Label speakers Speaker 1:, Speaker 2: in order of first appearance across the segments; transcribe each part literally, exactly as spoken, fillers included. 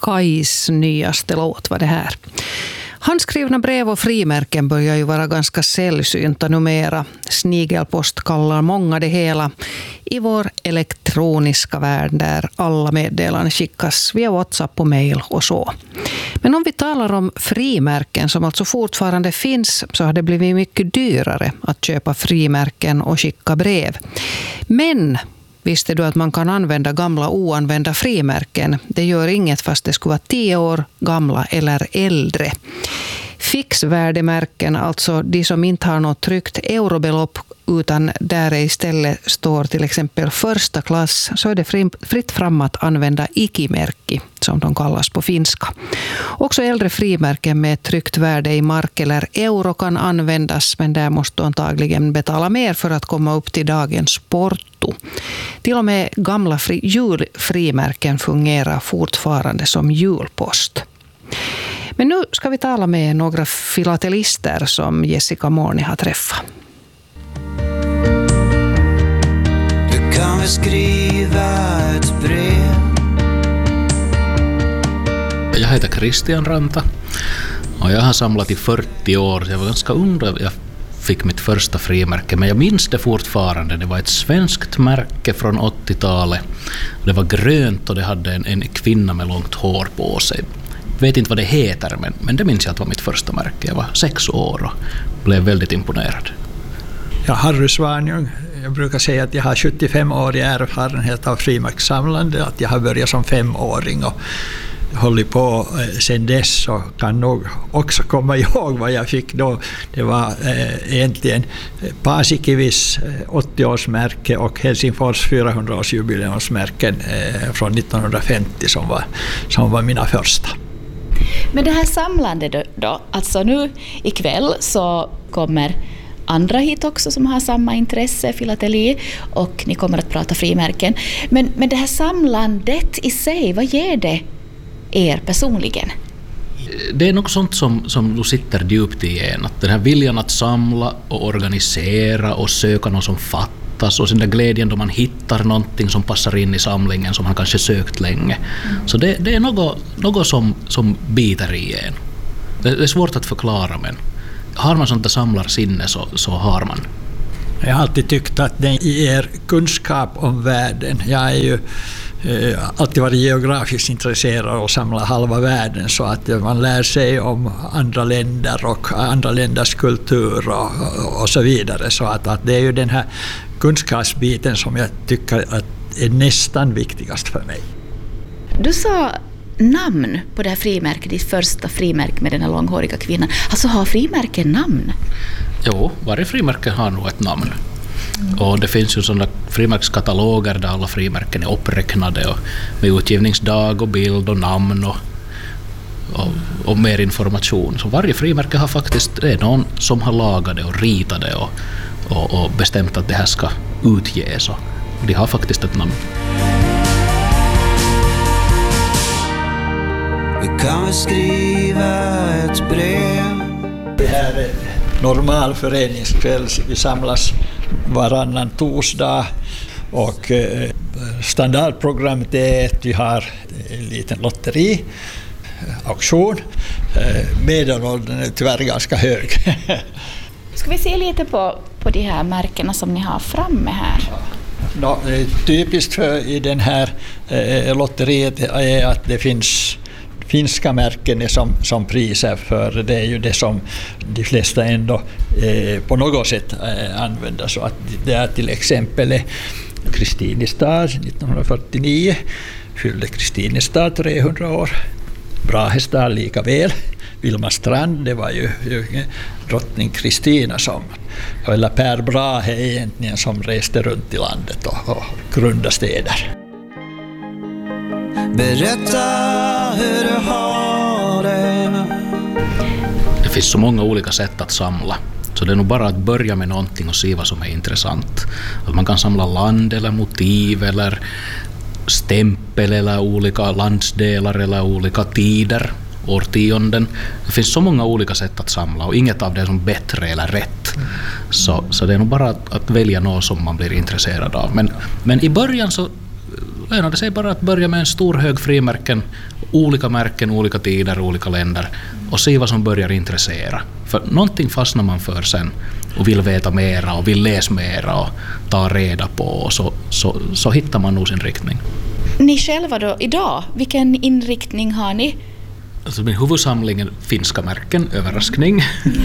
Speaker 1: Kais nyaste låt var det här. Handskrivna brev och frimärken börjar ju vara ganska sällsynta numera. Snigelpost kallar många det hela i vår elektroniska värld där alla meddelanden skickas via WhatsApp och mail och så. Men om vi talar om frimärken som alltså fortfarande finns så har det blivit mycket dyrare att köpa frimärken och skicka brev. Men visste du att man kan använda gamla oanvända frimärken? Det gör inget fast det skulle vara tio år gamla eller äldre. Fixvärdemärken, alltså de som inte har något tryckt eurobelopp utan där det istället står till exempel första klass, så är det fritt fram att använda ikimärki som de kallas på finska. Också äldre frimärken med tryckt värde i mark eller euro kan användas, men där måste du antagligen betala mer för att komma upp till dagens porto. Till och med gamla fri, julfrimärken fungerar fortfarande som julpost. Men nu ska vi tala med några filatelister som Jessica Morni har träffat.
Speaker 2: Du kan väl skriva ett brev.
Speaker 3: Jag heter Christian Ranta och jag har samlat i fyrtio år. Jag var ganska ung då jag fick mitt första frimärke, men jag minns det fortfarande. Det var ett svenskt märke från åttiotalet. Det var grönt och det hade en, en kvinna med långt hår på sig. Jag vet inte vad det heter, men, men det minns jag att var mitt första märke. Jag var sex år och blev väldigt imponerad.
Speaker 4: Ja, Harry Svanjung. Jag brukar säga att jag har sjuttiofem år i erfarenhet av frimärkssamlande, att jag har börjat som femåring och hållit på sen dess, och kan nog också komma ihåg vad jag fick då. Det var eh, egentligen Paasikivis åttio-årsmärke och Helsingfors fyrahundra-årsjubileumsmärken eh, från nittonhundrafemtio som var, som var mina första.
Speaker 5: Men det här samlande då, alltså nu ikväll så kommer andra hit också som har samma intresse, filateli, och ni kommer att prata frimärken. Men, men det här samlandet i sig, vad ger det er personligen?
Speaker 3: Det är något sånt som, som du sitter djupt i en. Att den här viljan att samla och organisera och söka något som fattas, och sen där glädjen då man hittar någonting som passar in i samlingen som man kanske sökt länge. Mm. Så det, det är något, något som, som biter i en. Det, det är svårt att förklara, men har man sånt där samlarsinne så, så har man.
Speaker 4: Jag har alltid tyckt att den ger kunskap om världen. Jag är ju eh, alltid varit geografiskt intresserad och samlat halva världen, så att man lär sig om andra länder och andra länders kultur och, och, och så vidare. Så att, att det är ju den här kunskapsbiten som jag tycker att är nästan viktigast för mig.
Speaker 5: Du sa namn på det här frimärket, ditt första frimärke med den här långhåriga kvinnan. Alltså har frimärken namn?
Speaker 3: Jo, varje frimärke har nog ett namn. Mm. Och det finns ju sådana frimärkskataloger där alla frimärken är uppräknade och med utgivningsdag och bild och namn och, och, och mer information. Så varje frimärke har faktiskt, det är någon som har lagat det och ritat det och, och, och bestämt att det här ska utges. Och de har faktiskt ett namn.
Speaker 2: Du kan väl skriva ett brev.
Speaker 4: Det här är normal föreningskväll. Vi samlas varannan torsdag och standardprogrammet är att vi har en liten lotteri, auktion. Medelåldern är tyvärr ganska hög.
Speaker 5: Ska vi se lite på, på de här märkena som ni har framme här?
Speaker 4: Ja, typiskt för i den här lotteriet är att det finns finska märken är som, som priser, för det är ju det som de flesta ändå eh, på något sätt eh, använder. Så att det är till exempel Kristinestad nittonhundrafyrtionio fyllde Kristinestad trehundra år. Brahestad lika väl. Vilma Strand, det var ju, ju drottning Kristina som, eller Per Brahe egentligen, som reste runt i landet och, och grundade städer.
Speaker 2: Berätta hur du har det.
Speaker 3: Det finns så många olika sätt att samla. Så det är nog bara att börja med någonting och se vad som är intressant. Att man kan samla land eller motiv eller stämpel eller olika landsdelar eller olika tider, årtionden. Det finns så många olika sätt att samla och inget av det är som bättre eller rätt. Så, så det är nog bara att, att välja något som man blir intresserad av. Men, men i början så lönade sig bara att börja med en stor hög frimärken, olika märken, olika tider, olika länder och se vad som börjar intressera. För någonting fastnar man för sen och vill veta mera och vill läsa mera och ta reda på och så, så, så hittar man nog sin riktning.
Speaker 5: Ni själva då idag, vilken inriktning har ni?
Speaker 3: Alltså min huvudsamling är finska märken, överraskning.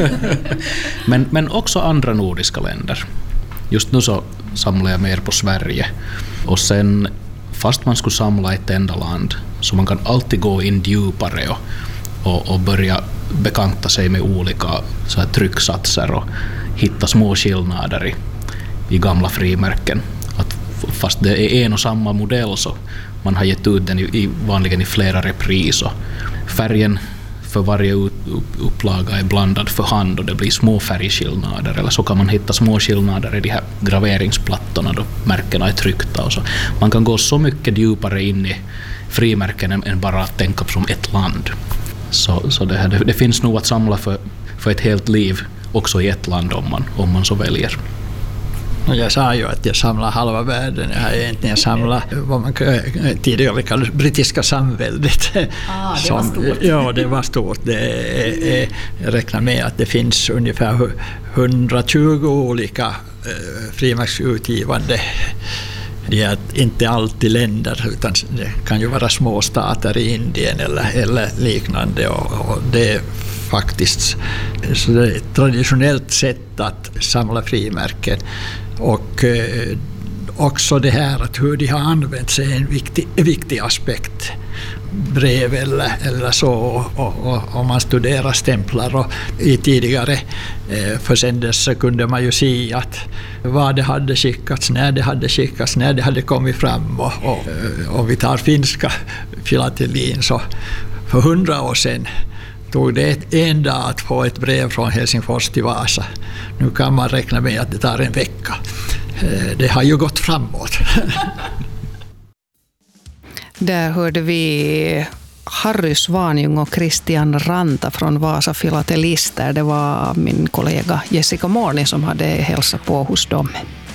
Speaker 3: men, men också andra nordiska länder. Just nu så samlar jag mer på Sverige. Och sen, fast man skulle samla ett enda land, så man kan alltid gå in djupare och, och, och börja bekanta sig med olika så här trycksatser och hitta små skillnader i, i gamla frimärken. Att fast det är en och samma modell så man har gett ut den i, i, vanligen i flera repriser. Färgen för varje upplaga är blandad för hand och det blir små färgskillnader, eller så kan man hitta små skillnader i de här graveringsplattorna då märkena är tryckta och så. Man kan gå så mycket djupare in i frimärken än bara att tänka som ett land. Så, så det, här, det, det finns nog att samla för, för ett helt liv också i ett land om man, om man så väljer.
Speaker 4: Jag sa ju att jag samlar halva världen. Jag har egentligen samlat vad man tidigare kallade brittiska samväldet.
Speaker 5: Ah, det
Speaker 4: som,
Speaker 5: var stort.
Speaker 4: Ja, det var stort. Det är, jag räknar med att det finns ungefär hundratjugo olika eh, frimärksutgivande. Det är inte alltid länder, utan det kan ju vara små stater i Indien eller, eller liknande. Och, och det är faktiskt så det är ett traditionellt sätt att samla frimärken. Och eh, också det här att hur de har använts är en viktig, viktig aspekt. Brev eller, eller så, och, och, och man studerar stämplar och i tidigare eh, försändelser kunde man ju se att vad det hade skickats, när det hade skickats, när det hade kommit fram. Och, och, och vi tar finska filatelin, så för hundra år sedan tog det en dag att få ett brev från Helsingfors till Vasa. Nu kan man räkna med att det tar en vecka. Det har ju gått framåt.
Speaker 1: Där hörde vi Harry Svanjung och Christian Ranta från Vasa filatelister. Det var min kollega Jessica Morni som hade hälsat på hos dem.